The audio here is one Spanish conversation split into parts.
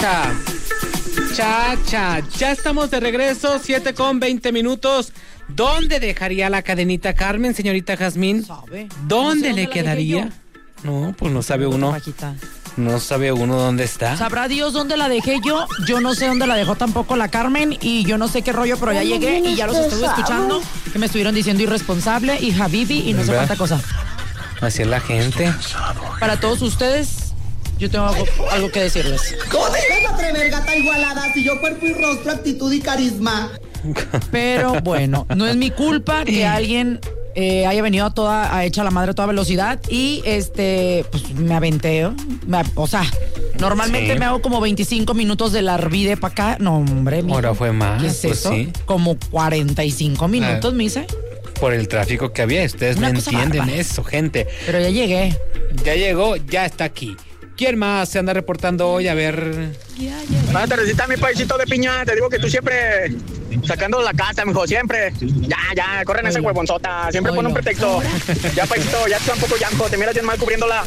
cha. Ya estamos de regreso, 7:20. ¿Dónde dejaría la cadenita Carmen, señorita Jazmín? ¿Sabe? ¿Dónde No sé le quedaría? No, pues no sabe uno. No sabe uno dónde está. Sabrá Dios dónde la dejé yo. Yo no sé dónde la dejó tampoco la Carmen. Y yo no sé qué rollo, pero ya llegué y ya los estuve escuchando. Que me estuvieron diciendo irresponsable y Habibi y no sé cuánta cosa. Así es la gente. Para todos ustedes, yo tengo algo que decirles. ¿Cómo te vas a atrever, gata igualada? Si yo cuerpo y rostro, actitud y carisma. Pero bueno, no es mi culpa que alguien haya venido a hecha la madre a toda velocidad y pues me aventé. O sea, normalmente me hago como 25 minutos de la Arvide para acá. No, hombre, mira. Ahora fue más. ¿Qué es pues eso? Sí. Como 45 minutos, me hice. Por el tráfico que había. Ustedes no entienden bárbara. Eso, gente. Pero ya llegué. Ya llegó, ya está aquí. ¿Quién más se anda reportando hoy? A ver. Buenas tardecita, mi paisito de piña. Te digo que tú siempre sacando la casa, mijo, siempre. Ya, corren ese huevonzota. Siempre pone un pretexto. Ya, paisito, ya tampoco llanto. Te miras bien mal cubriéndola.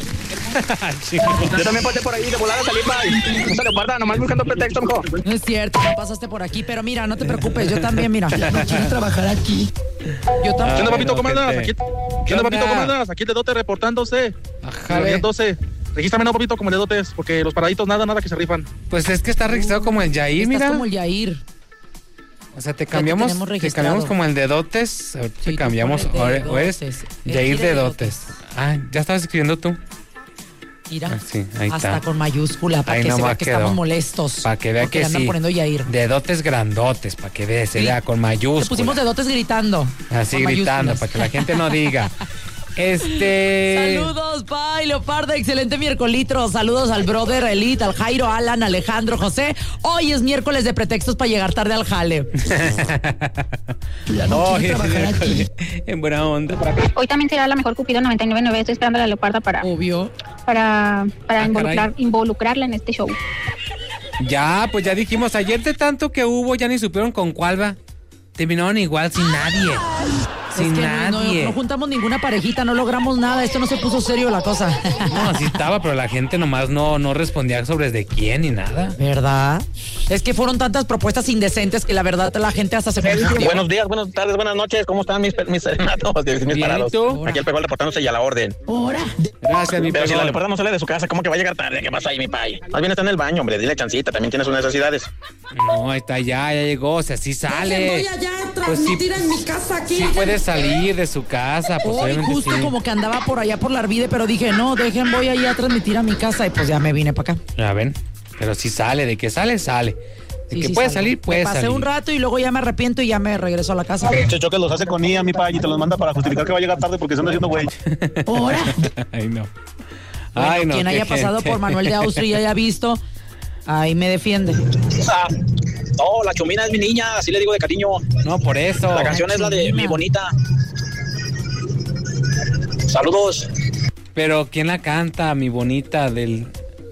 Yo también pasé por ahí de volar a salir, bye. No se le guarda, nomás buscando pretexto, mijo. No es cierto, no pasaste por aquí, pero mira, no te preocupes, yo también, mira. No quiero trabajar aquí. Yo también. ¿Qué onda, papito? ¿Cómo andas? ¿Qué onda, papito? ¿Cómo andas? Aquí de Dote reportándose. Ajá. 12. Regístrame, no, papito, como el de Dotes, porque los paraditos nada que se rifan. Pues es que está registrado como el Yair, Estás mira. como el Yair. O sea, te cambiamos como el de Dotes. Ahorita te cambiamos. O eres Yair de Dotes. Ah, ya estabas escribiendo tú. Mira, sí, ahí hasta está. Con mayúscula, para que se vea que estamos molestos. Para que vea que le andan sí. poniendo Yair. De dotes grandotes, para que vea, se vea con mayúscula. Le pusimos de dotes gritando. Así gritando, para que la gente no diga. Saludos, Pai, Leopardo, excelente miércolitro. Saludos al brother Elite, al Jairo, Alan, Alejandro, José. Hoy es miércoles de pretextos para llegar tarde al jale. Ya no quiero trabajar aquí. En buena onda. Hoy también será la mejor Cupido 99.9. Estoy esperando a la Leoparda para involucrarla en este show. Ya, pues ya dijimos, ayer de tanto que hubo, ya ni supieron con cuál va. Terminaron igual, sin nadie. Sin nadie. No juntamos ninguna parejita, no logramos nada. Esto no se puso serio la cosa. No, así estaba, pero la gente nomás no respondía sobre de quién ni nada. ¿Verdad? Es que fueron tantas propuestas indecentes que la verdad la gente hasta se confundió. Buenos días, buenas tardes, buenas noches. ¿Cómo están mis serenatos? Mis parados. Aquí el pegón reportándose y a la orden. Ahora. Gracias, mi Pero pegón. si la leoparda no sale de su casa, ¿cómo que va a llegar tarde? ¿Qué pasa ahí, mi pai? Más bien está en el baño, hombre. Dile chancita, también tiene sus necesidades. No, ahí está, ya llegó, o sea, sí sale. Voy allá a transmitir en mi casa aquí. Sí puede salir de su casa, pues Hoy obviamente justo sí. como que andaba por allá por la Arvide, pero dije, no, voy allá a transmitir a mi casa y pues ya me vine para acá. Ya ven, pero si sale, de que sale. De que puede salir, puede salir. Pasé un rato y luego ya me arrepiento y ya me regreso a la casa. Checho que los hace con IA, mi pai, y te los manda para justificar que va a llegar tarde porque se anda haciendo güey. Ahora. Ay, no. Bueno, Ay, no. quien haya pasado por Manuel de Austria y haya visto, ahí me defiende. No, la Chomina es mi niña, así le digo de cariño. No, por eso. La canción es la de Mi Bonita. Saludos. Pero ¿quién la canta? Mi bonita de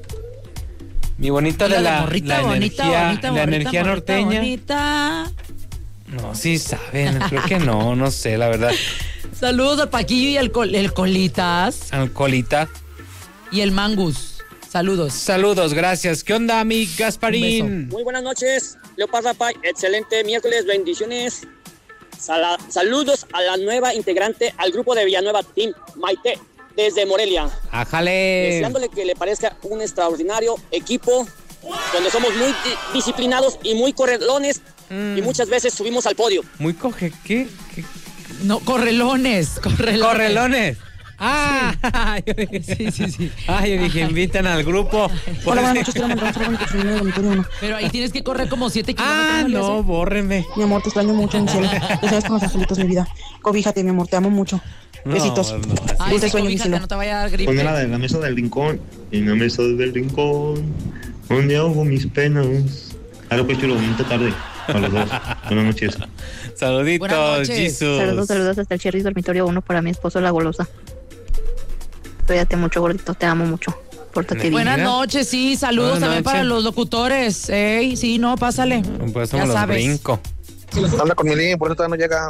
la energía norteña. Bonita. No, sí saben, creo que no sé, la verdad. Saludos al Paquillo y el Colitas. Al Colita. Y el Mangus. Saludos. Saludos, gracias. ¿Qué onda, mi Gasparín? Muy buenas noches, Leoparda Pai. Excelente miércoles, bendiciones. Saludos a la nueva integrante al grupo de Villanueva Team, Maite, desde Morelia. ¡Ájale! Deseándole que le parezca un extraordinario equipo donde somos muy disciplinados y muy correlones y muchas veces subimos al podio. ¿Muy qué? No, correlones. ¿Correlones? Ah, sí. Ah, yo dije, invitan al grupo. Hola, buenas noches, quiero mandar un saludo a mi dormitorio 1. Pero ahí tienes que correr como 7 kilómetros. Ah, no, bórrenme. Mi amor, te extraño mucho en el cielo. Ya sabes con los angelitos, mi vida. Cobíjate, mi amor, te amo mucho. Besitos. Ay, Dulce sí, sueño, mi cobíjate, cielo. no te vaya a dar gripe. Ponme la de la mesa del rincón. En la mesa del rincón, donde ahogo mis penas. Claro que chulo, bonita tarde. A los dos. Buenas noches. Saluditos, Buenas noches. Jesus. Saludos hasta el Cherry Dormitorio 1 para mi esposo La Golosa. Cuídate mucho, gordito, te amo mucho. Pórtate bien. Buenas noches, sí, saludos también para los locutores. Ey, sí, no, pásale. Pues Ya somos los sabes. brinco. Habla con Milín, por eso todavía no llega.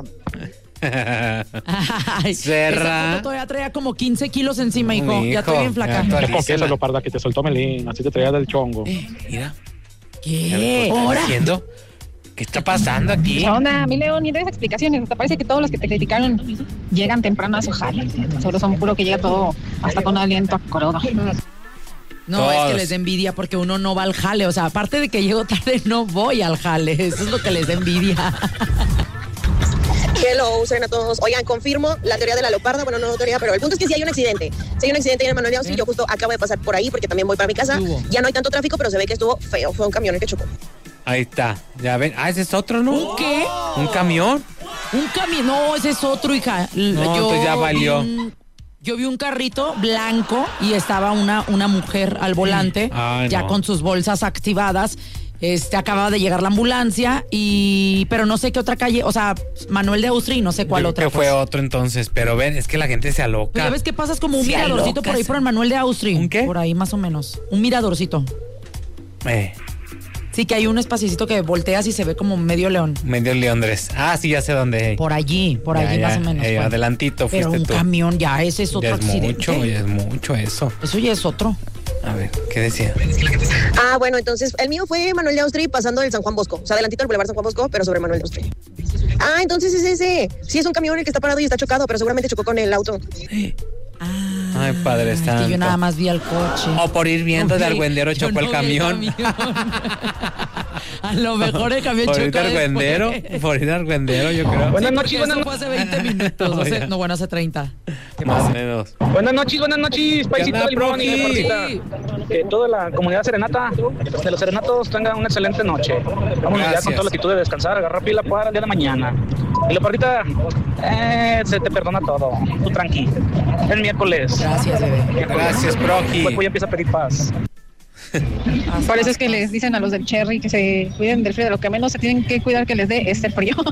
Ay, Serra. esa foto todavía traía como 15 kilos encima, hijo. Ya estoy bien flaca. Confiesa, Leoparda, que te soltó Melín, así te traía del chongo. Mira. ¿Qué? ¿Qué está haciendo? ¿Qué está pasando aquí? ¿Qué onda, mi León? Ni des explicaciones. Te parece que todos los que te criticaron llegan temprano a su jale. Solo son puro que llega todo hasta con aliento a corodo. No, Todos. es que les da envidia porque uno no va al jale. O sea, aparte de que llego tarde, no voy al jale. Eso es lo que les da envidia. Hello, a todos. Oigan, confirmo la teoría de la leoparda. Bueno, no teoría, pero el punto es que sí hay un accidente. Sí hay un accidente en el Manuel de Austria. Yo justo acabo de pasar por ahí porque también voy para mi casa. Ya no hay tanto tráfico, pero se ve que estuvo feo. Fue un camión el que chocó. Ahí está. Ya ven. Ah, ese es otro, ¿no? ¿Un qué? ¿Un camión? Un camión. No, ese es otro, hija. No, entonces ya valió. Yo vi un carrito blanco y estaba una mujer al volante, ya con sus bolsas activadas. Acababa de llegar la ambulancia pero no sé qué otra calle, o sea, Manuel de Austria y no sé cuál Yo otra. creo que fue otro entonces, pero ven, es que la gente se aloca. Pero ya ves que pasas como un miradorcito por ahí por el Manuel de Austria. ¿Un qué? Por ahí más o menos. Un miradorcito. Sí, que hay un espacito que volteas y se ve como medio león. Medio Leondres. Ah, sí, ya sé dónde. Por allí más o menos. Pues. Adelantito fuiste pero un tú. Camión, ya ese es otro ya es accidente. Ya es mucho eso. Eso ya es otro. A ver, ¿qué decía? Bueno, entonces el mío fue Manuel de Austria pasando el San Juan Bosco. O sea, adelantito del Boulevard San Juan Bosco, pero sobre Manuel de Austria. Entonces es ese. Sí, es un camión el que está parado y está chocado, pero seguramente chocó con el auto. Ay, Padre santo. Es que yo nada más vi al coche. O por ir viendo de argüendero chocó el camión. A lo mejor el camión chocó por ir argüendero, yo creo. Buenas noches, fue hace 20 minutos. Hace 30. Más o menos. Buenas noches, paisito del Bron y de Porcita. Que toda la comunidad serenata, de los serenatos, tengan una excelente noche. Vámonos ya con toda la actitud de descansar, agarrar pila para el día de mañana. Y la Porcita, se te perdona todo. Tú tranqui. El miércoles. Gracias, bebé. Gracias, Proji. El cuerpo ya empieza a pedir paz. Por eso es que les dicen a los del Cherry que se cuiden del frío. De lo que menos se tienen que cuidar que les dé es el frío.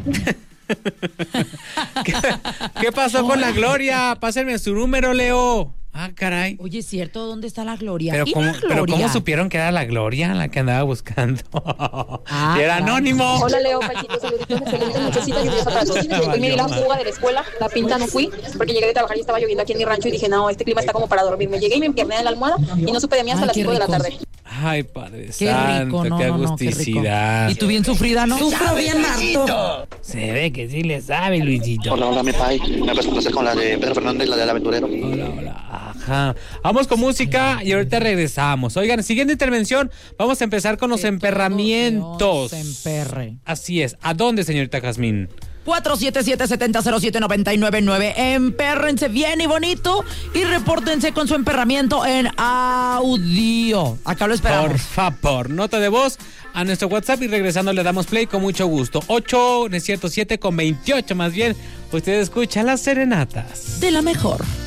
¿Qué pasó con la Gloria? Pásenme su número, Leo. Ah, caray. Oye, es cierto, ¿dónde está la Gloria? Pero ¿cómo supieron que era la Gloria la que andaba buscando? Era anónimo. Hola, Leo, paisito, saluditos, excelente nochecita lluviosa para todos. Hoy me di la fuga de la escuela, la pinta no fui, porque llegué de trabajar y estaba lloviendo aquí en mi rancho y dije, no, este clima está como para dormir. Me llegué y me empierné en la almohada y no supe de mí hasta las 5 de la tarde. Ay, Padre qué santo, rico, qué agusticidad. Y tú bien sufrida, ¿no? Sufro bien harto. Se ve que sí le sabe, Luisito. Hola, mi pai. Me vas a conocer con la de Pedro Fernández, la del aventurero. Hola. Ajá. Vamos con música y ahorita regresamos. Oigan, siguiente intervención, vamos a empezar con los emperramientos. Emperre. Así es. ¿A dónde, señorita Jazmín? 477-7007-999. Empérrense bien y bonito y repórtense con su emperramiento en audio. Acá lo esperamos. Por favor, nota de voz a nuestro WhatsApp y regresando le damos play con mucho gusto. 7 con 28 más bien. Usted escucha las serenatas. De la mejor.